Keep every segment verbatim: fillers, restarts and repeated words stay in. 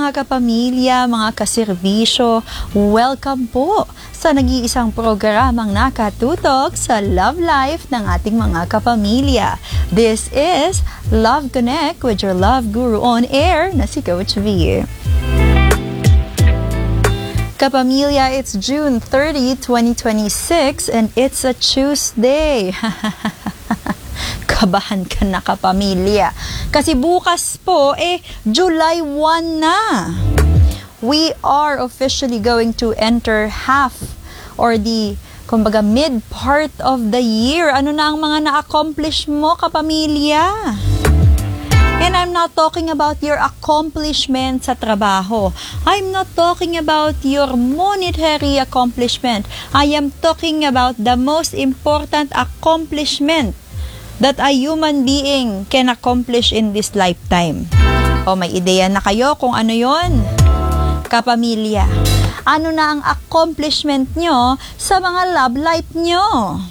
mga kapamilya, mga kaserbisyo, welcome po sa nag-iisang programang nakatutok sa love life ng ating mga kapamilya. This is Love Connect with your love guru on air na si Coach V. Kapamilya, it's June thirtieth, twenty twenty-six and it's a Tuesday. Kabahan ka na kapamilya. Kasi bukas po, eh, July first na. We are officially going to enter half or the, kumbaga, mid part of the year. Ano na ang mga na-accomplish mo kapamilya? And I'm not talking about your accomplishment sa trabaho. I'm not talking about your monetary accomplishment. I am talking about the most important accomplishment that a human being can accomplish in this lifetime. O may ideya na kayo kung ano yon? Kapamilya, ano na ang accomplishment nyo sa mga love life nyo?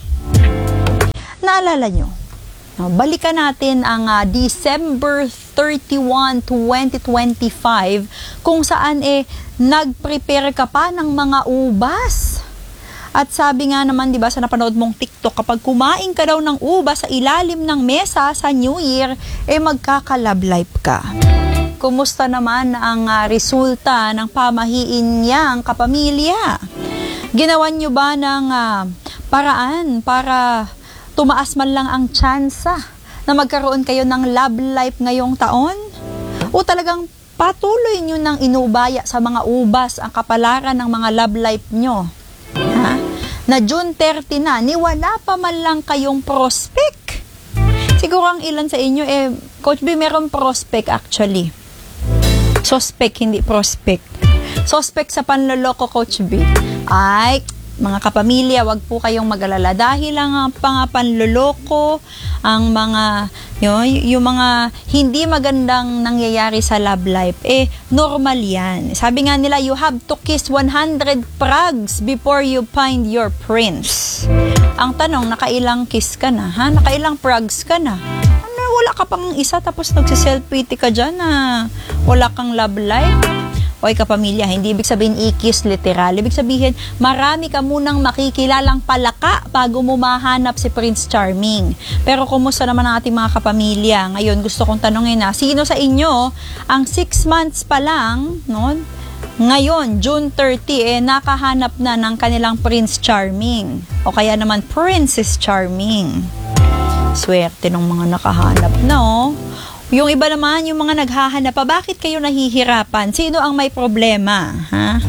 Naalala nyo? Balikan natin ang uh, December thirty-first, twenty twenty-five kung saan eh nag-prepare ka pa ng mga ubas. At sabi nga naman, di ba, sa napanood mong TikTok, kapag kumain ka daw ng ubas sa ilalim ng mesa sa New Year, eh magkaka-love life ka. Kumusta naman ang uh, resulta ng pamahiin niyang kapamilya? Ginawan niyo ba ng uh, paraan para tumaas man lang ang tsansa na magkaroon kayo ng love life ngayong taon? O talagang patuloy niyo nang inubaya sa mga ubas ang kapalaran ng mga love life niyo? Ha? Na June thirtieth na, ni wala pa man lang kayong prospect. Siguro ang ilan sa inyo, eh, Coach B, meron prospect actually. Suspect, hindi prospect. Suspect sa panloloko, Coach B. Ay, mga kapamilya, wag po kayong mag-alala. Dahil ang mga panloloko, ang mga, yun, yung mga hindi magandang nangyayari sa love life, eh, normal yan. Sabi nga nila, you have to kiss one hundred frogs before you find your prince. Ang tanong, nakailang kiss ka na, ha? Nakailang frogs ka na? Ano, wala ka pang isa, tapos nagsiself-pity ka dyan, na wala kang love life? Oy kapamilya, hindi ibig sabihin i-kiss literal. Ibig sabihin, marami ka munang makikilalang palaka bago mo mahanap si Prince Charming. Pero kumusta naman ang ating mga kapamilya? Ngayon, gusto kong tanongin na, sino sa inyo ang six months pa lang, no? Ngayon, June thirtieth, eh, nakahanap na ng kanilang Prince Charming. O kaya naman, Princess Charming. Swerte ng mga nakahanap, no? Yung iba naman, yung mga naghahanap pa, bakit kayo nahihirapan? Sino ang may problema? Ha?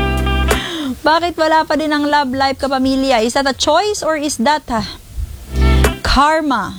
Bakit wala pa din ang love life kapamilya? Is that a choice or is that a karma?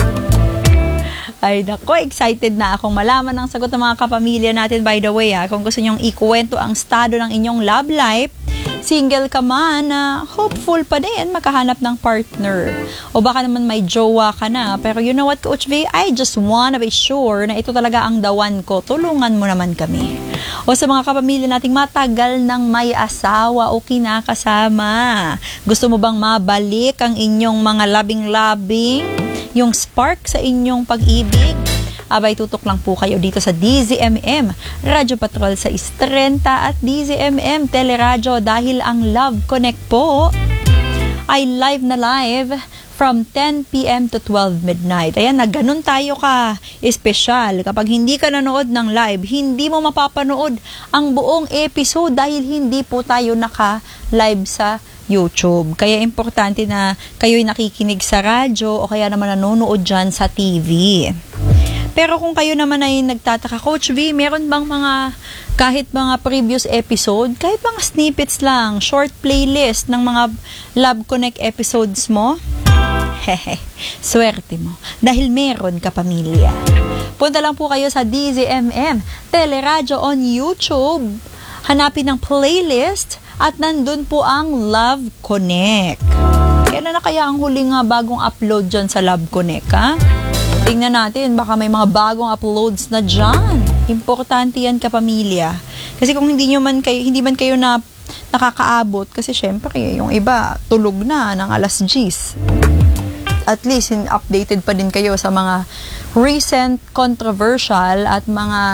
Ay nako, excited na akong malaman ang sagot ng mga kapamilya natin. By the way, ha, kung gusto nyong ikuwento ang estado ng inyong love life, single ka man, uh, hopeful pa din makahanap ng partner. O baka naman may jowa ka na. Pero you know what, Coach V? I just wanna be sure na ito talaga ang the one ko. Tulungan mo naman kami. O sa mga kapamilya nating matagal nang may asawa o kinakasama. Gusto mo bang mabalik ang inyong mga labing-labing? Yung spark sa inyong pag-ibig? Abay, tutok lang po kayo dito sa D Z M M, Radyo Patrol sa Istrenta at D Z M M Teleradyo dahil ang Love Connect po ay live na live from ten p.m. to twelve midnight. Ayan, na ganun tayo ka espesyal. Kapag hindi ka nanood ng live, hindi mo mapapanood ang buong episode dahil hindi po tayo naka-live sa YouTube. Kaya importante na kayo'y nakikinig sa radyo o kaya naman nanonood dyan sa T V. Pero kung kayo naman ay nagtataka, Coach V, meron bang mga, kahit mga previous episode, kahit mga snippets lang, short playlist ng mga Love Connect episodes mo? Hehe, swerte mo. Dahil meron ka pamilya. Punta lang po kayo sa D Z M M, Teleradyo on YouTube. Hanapin ang playlist at nandun po ang Love Connect. Kailan na kaya ang huling uh, bagong upload dyan sa Love Connect, ha? Tingnan natin, baka may mga bagong uploads na dyan. Importante yan kapamilya. Kasi kung hindi nyo man kayo, hindi man kayo na nakakaabot, kasi syempre yung iba tulog na ng alas diyes. At least updated pa din kayo sa mga recent controversial at mga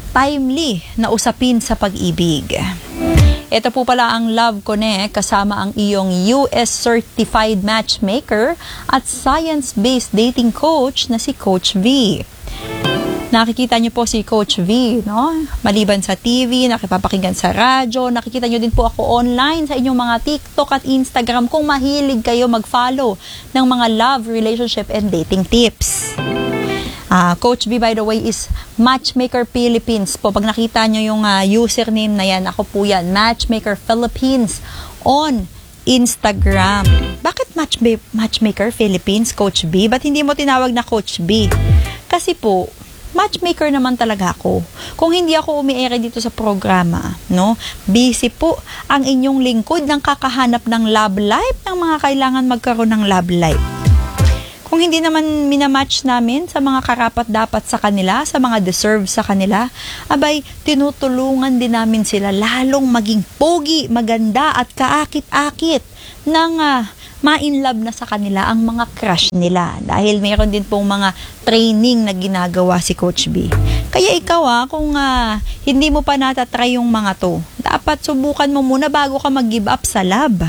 timely na usapin sa pag-ibig. Ito po pala ang Love Connect kasama ang iyong U S Certified Matchmaker at Science-Based Dating Coach na si Coach V. Nakikita niyo po si Coach V, no? Maliban sa T V, nakipapakinggan sa radyo, nakikita niyo din po ako online sa inyong mga TikTok at Instagram kung mahilig kayo mag-follow ng mga love, relationship, and dating tips. Uh, Coach V, by the way, is Matchmaker Philippines po. Pag nakita nyo yung uh, username na yan, ako po yan, Matchmaker Philippines on Instagram. Bakit match Matchmaker Philippines, Coach B? Ba't hindi mo tinawag na Coach B? Kasi po, matchmaker naman talaga ako. Kung hindi ako umi-ere dito sa programa, no? Busy po ang inyong lingkod ng kakahanap ng love life ng mga kailangan magkaroon ng love life. Kung hindi naman minamatch namin sa mga karapat-dapat sa kanila, sa mga deserve sa kanila, abay, tinutulungan din namin sila lalong maging pogi, maganda at kaakit-akit ng uh, ma-inlove na sa kanila ang mga crush nila. Dahil mayroon din pong mga training na ginagawa si Coach B. Kaya ikaw ah, kung uh, hindi mo pa natatry yung mga to, dapat subukan mo muna bago ka mag-give up sa love.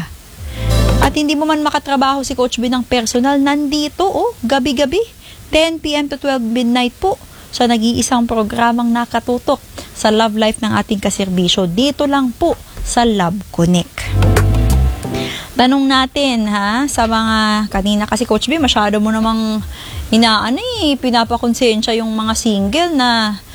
At hindi mo man makatrabaho si Coach B ng personal, nandito, oh, gabi-gabi, ten p m to twelve midnight po, sa nag-iisang programang nakatutok sa love life ng ating kaserbisyo. Dito lang po sa Love Connect. Tanong natin, ha, sa mga, kanina kasi Coach B, masyado mo namang inaano eh, pinapakonsensya yung mga single na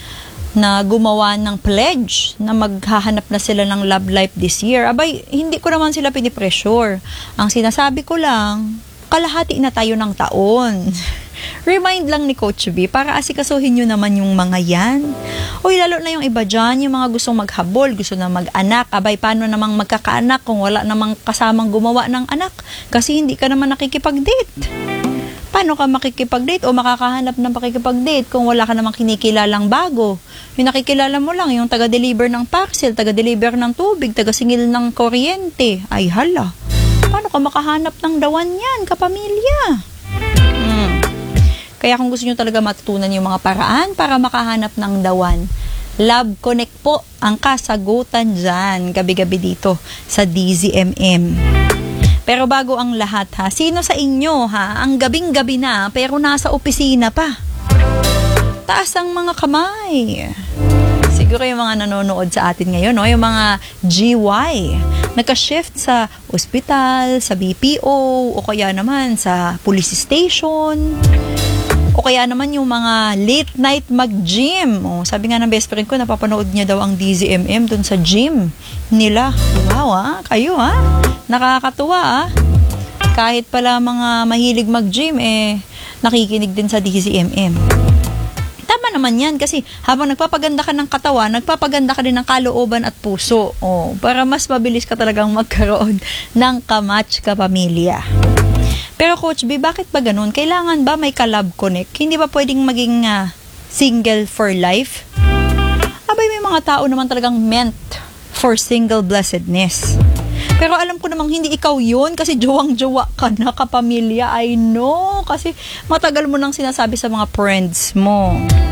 na gumawa ng pledge na maghahanap na sila ng love life this year. Abay, hindi ko naman sila pinipressure. Ang sinasabi ko lang, kalahati na tayo ng taon. Remind lang ni Coach B para asikasuhin nyo naman yung mga yan. Uy, lalo na yung iba dyan, yung mga gustong maghabol, gusto na mag-anak. Abay, paano namang magkakaanak kung wala namang kasamang gumawa ng anak? Kasi hindi ka naman nakikipag-date. Paano ka makikipag-date o makakahanap ng pakikipag-date kung wala ka namang kinikilalang bago? Yung nakikilala mo lang, yung taga-deliver ng parcel, taga-deliver ng tubig, taga-singil ng kuryente. Ay hala, paano ka makahanap ng dawan yan, kapamilya? Hmm. Kaya kung gusto nyo talaga matutunan yung mga paraan para makahanap ng dawan, Love Connect po ang kasagutan dyan, gabi-gabi dito sa D Z M M. Pero bago ang lahat ha, sino sa inyo ha, ang gabing-gabi na pero nasa opisina pa? Taas ang mga kamay. Siguro yung mga nanonood sa atin ngayon, no? Yung mga G Y, naka-shift sa ospital, sa B P O, o kaya naman sa police station, o kaya naman yung mga late night mag-gym. O, sabi nga ng best friend ko, napapanood niya daw ang D Z M M dun sa gym nila. Wow ha, kayo ha. Nakakatuwa ah. Kahit pala mga mahilig mag-gym, eh, nakikinig din sa D Z M M. Tama naman yan kasi habang nagpapaganda ka ng katawan, nagpapaganda ka din ng kalooban at puso. Oh, para mas mabilis ka talagang magkaroon ng kamatch kapamilya. Pero Coach B, bakit ba ganun? Kailangan ba may ka-love connect? Hindi ba pwedeng maging uh, single for life? Abay, may mga tao naman talagang meant for single blessedness. Pero alam ko namang hindi ikaw yun kasi jowang-jowa ka na kapamilya. I know. Kasi matagal mo nang sinasabi sa mga friends mo.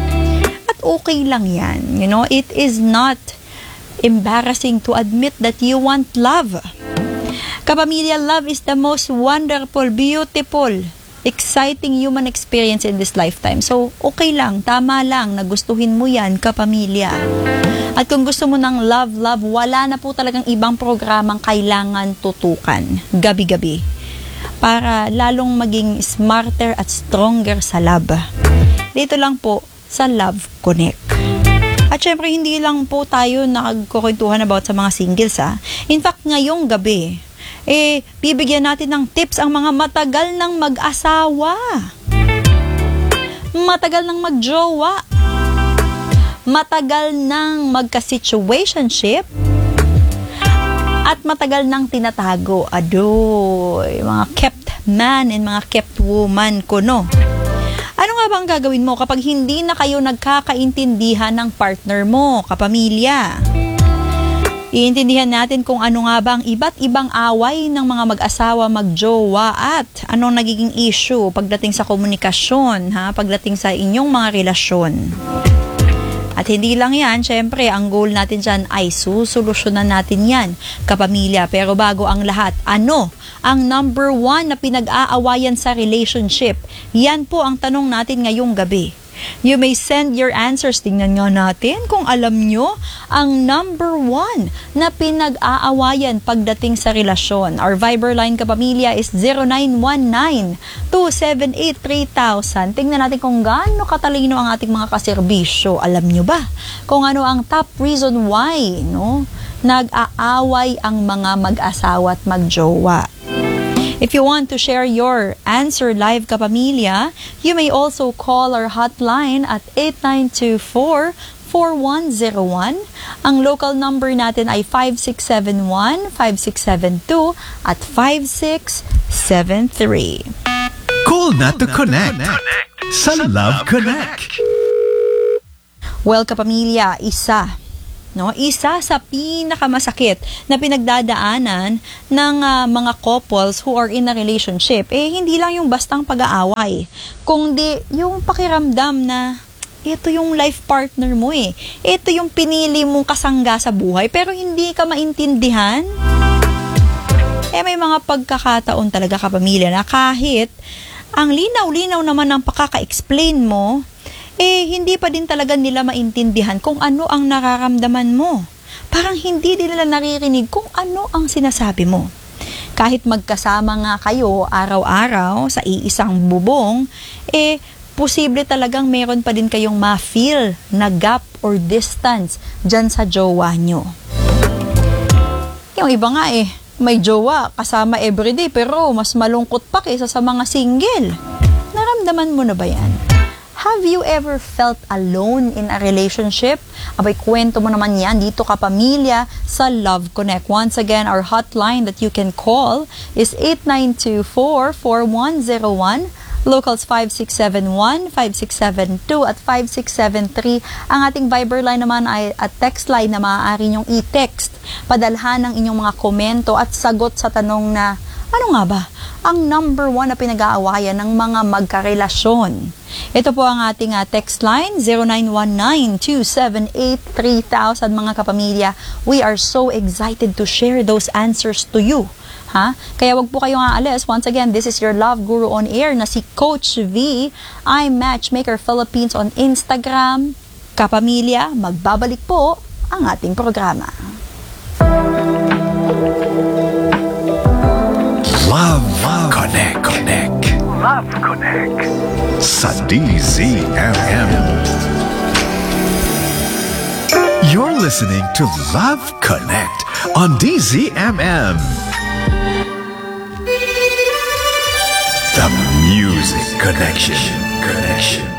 At okay lang yan. You know, it is not embarrassing to admit that you want love. Kapamilya, love is the most wonderful, beautiful, exciting human experience in this lifetime. So, okay lang, tama lang, nagustuhin mo yan, kapamilya. At kung gusto mo ng love, love, wala na po talagang ibang programang kailangan tutukan, gabi-gabi, para lalong maging smarter at stronger sa love. Dito lang po sa Love Connect. At syempre, hindi lang po tayo nagkukwentuhan about sa mga singles, ha. In fact, ngayong gabi, eh, bibigyan natin ng tips ang mga matagal ng mag-asawa. Matagal ng magjowa. Matagal ng magka-situationship. At matagal ng tinatago. Adoy, mga kept man and mga kept woman ko, no? Ano nga bang gagawin mo kapag hindi na kayo nagkakaintindihan ng partner mo, kapamilya? Iintindihan natin kung ano nga ba ang iba't ibang away ng mga mag-asawa, magjowa at anong nagiging issue pagdating sa komunikasyon, ha? Pagdating sa inyong mga relasyon. At hindi lang yan, syempre, ang goal natin dyan ay susolusyonan natin yan, kapamilya. Pero bago ang lahat, ano ang number one na pinag-aawayan sa relationship? Yan po ang tanong natin ngayong gabi. You may send your answers. Tingnan nga natin kung alam nyo ang number one na pinag-aawayan pagdating sa relasyon. Our Viber line, kapamilya, is zero nine one nine, two seven eight, three thousand. Tingnan natin kung gaano katalino ang ating mga kaserbisyo. Alam nyo ba kung ano ang top reason why no, nag-aaway ang mga mag-asawa at magjowa? If you want to share your answer live, kapamilya, you may also call our hotline at eight nine two four, four one zero one. Ang local number natin ay five six seven one, five six seven two at five six seven three. Call na to connect sa Love Connect. Well, kapamilya, isa No, isa sa pinakamasakit na pinagdadaanan ng uh, mga couples who are in a relationship, eh hindi lang yung bastang pag-aaway, kundi yung pakiramdam na ito yung life partner mo eh. Ito yung pinili mong kasangga sa buhay pero hindi ka maintindihan. Eh may mga pagkakataon talaga, kapamilya, na kahit ang linaw-linaw naman ng pakaka-explain mo, eh hindi pa din talaga nila maintindihan kung ano ang nararamdaman mo. Parang hindi nila naririnig kung ano ang sinasabi mo. Kahit magkasama nga kayo araw-araw sa iisang bubong, eh posible talagang meron pa din kayong ma-feel na gap or distance dyan sa jowa nyo. Yung iba nga eh, may jowa kasama everyday pero mas malungkot pa kaysa sa mga single. Naramdaman mo na ba yan? Have you ever felt alone in a relationship? Abay, kwento mo naman yan dito, kapamilya, sa Love Connect. Once again, our hotline that you can call is eight nine two four, four one zero one. Locals five six seven one, five six seven two at five six seven three. Ang ating Viber line naman ay at text line na maaari nyong i-text. Padalhan ng inyong mga komento at sagot sa tanong na, ano nga ba ang number one na pinag-aawayan ng mga magkarelasyon? Ito po ang ating uh, text line, zero nine one nine, two seven eight, three thousand. Mga kapamilya, we are so excited to share those answers to you. Ha? Kaya wag po kayong aalis. Once again, this is your Love Guru on Air na si Coach V. I'm Matchmaker Philippines on Instagram. Kapamilya, magbabalik po ang ating programa. Love, Love Connect, Connect. Love Connect sa D Z M M. You're listening to Love Connect on D Z M M. The Music Connection. Connection.